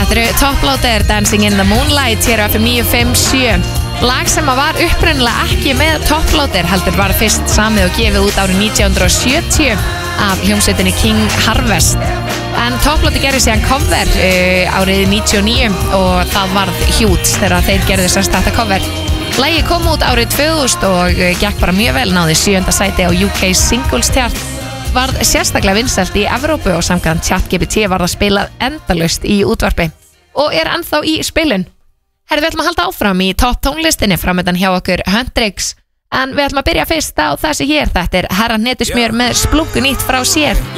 Þetta eru Top Loader, Dancing in the Moonlight hér á FM 957. Lag sem var upprunalega ekki með Top Loader heldur var fyrst samið og gefið út árið 1970 af hljómsveitinni King Harvest. En Top Loader gerði síðan cover árið 99 og það varð hjút þegar þeir gerði semst þetta cover. Lagið kom út árið 2000 og gekk bara mjög vel, náði 7. sæti á UK Singles Chart. Varð sérstaklega vinsælt í Evrópu og samkvæmt ChatGPT var það spilað endalaust í útvarpi og er ennþá í spilun. Herri, við ætlum að halda áfram í topp tónlistinni framöndan hjá okkur Hendrix, en við ætlum að byrja fyrst á þessi hér. Þetta er Herra Hnetusmjör með splunkunýtt frá sér.